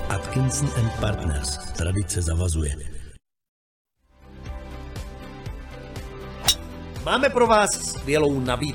Atkinson & Partners. Tradice zavazuje. Máme pro vás skvělou nabídku.